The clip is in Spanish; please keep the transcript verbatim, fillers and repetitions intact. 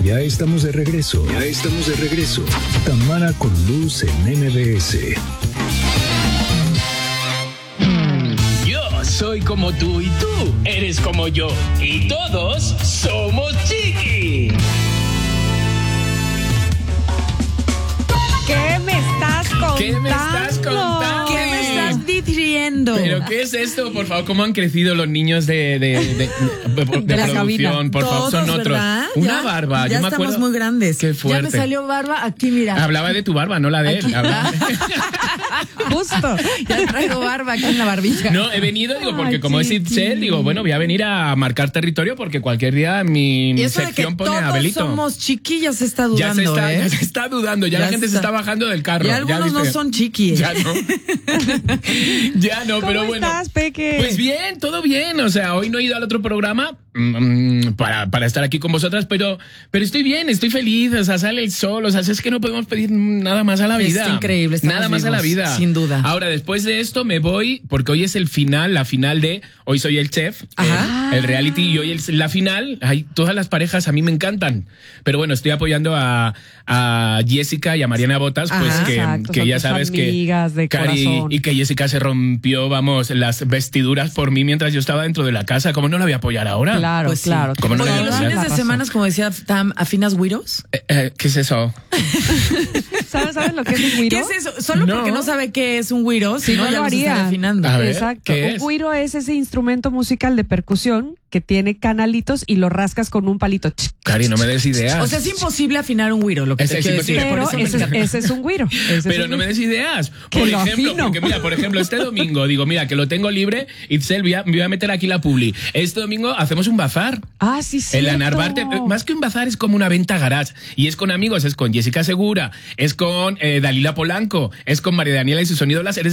Ya estamos de regreso. Ya estamos de regreso. Tamara con Luz en M B S. Yo soy como tú y tú eres como yo. Y todos somos Chiqui. ¿Qué me estás contando? ¿Qué me estás contando? ¿Qué me estás diciendo? ¿Pero qué es esto? Por favor, ¿cómo han crecido los niños de, de, de, de, de, de la producción? cabina. Por favor, son Todos, otros. ¿verdad? Una Ya- barba. Ya Yo me estamos acuerdo. muy grandes. Qué fuerte. Ya me salió barba aquí, mira. Hablaba de tu barba, no la de él. Aquí. Hablaba- Justo. Ya traigo barba aquí en la barbilla. No, he venido, digo, porque Ay, como es Chiqui. Itzel, digo, bueno, voy a venir a marcar territorio porque cualquier día mi Y eso de que sección pone a todos Belito. somos chiquillas se está Ya dudando, se está, ¿eh? ya se está dudando, ya, Ya la gente se está. está bajando del carro. Y algunos no viste. son chiquis. Ya no. Ya no, pero ¿Cómo bueno. estás, Peque? Pues bien, todo bien. O sea, hoy no he ido al otro programa mm, para, para estar aquí con vosotras, pero, pero estoy bien, estoy feliz. O sea, sale el sol. O sea, es que no podemos pedir nada más a la vida. Es increíble, estamos Nada más a la vivos, vida. sin duda. Ahora, después de esto me voy, porque hoy es el final, la final de Hoy Soy el Chef, Ajá. el, el reality, y hoy es la final. Ay, todas las parejas a mí me encantan. Pero bueno, estoy apoyando a, a Jessica y a Mariana Botas, pues Ajá, que, exacto, que son ya tus sabes que amigas de Cari, corazón. y que Jessica se rompió, vamos, las vestiduras por mí mientras yo estaba dentro de la casa. ¿Cómo no la voy a apoyar ahora? Claro, Pues sí. claro. ¿Cómo no Oye, le los voy a fines dar de razón. semanas, como decía Tam, ¿afinas güiros? Eh, eh, ¿Qué es eso? ¿Sabes, ¿Sabes lo que es un ¿Qué güiro? es eso? Solo No. porque no sabe qué es un güiro, si Si no, no ya lo los estaría haría. afinando. A ver, Exacto. ¿qué Un es? güiro es ese instrumento musical de percusión que tiene canalitos y lo rascas con un palito. Cari, no me des ideas. O sea, es imposible afinar un güiro, lo que Es- te es quiero imposible. decir. Pero por eso me ese, es- encanta. ese es un güiro. Ese es Pero un no me güiro. des ideas. Que Por lo ejemplo, afino. porque mira, por ejemplo, este domingo, digo, mira, que lo tengo libre, Itzel, voy a, me voy a meter aquí la publi. Este domingo hacemos un bazar. Ah, sí, sí. En la Narvarte, más que un bazar, es como una venta garage. Y es con amigos, es con Jessica Segura, es con eh, Dalila Polanco, es con María Daniela y su sonido láser. Es